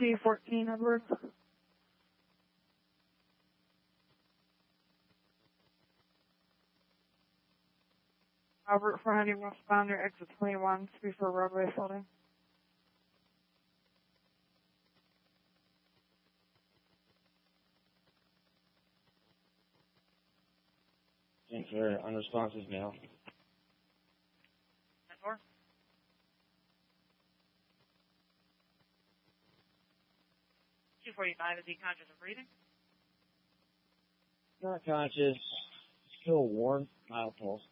C14 Edward. Robert 490 responder, exit 21, 34 roadway floating. Thanks for unresponsive now. 10-4. $245, is he conscious of breathing? Not conscious, still warm, mild pulse.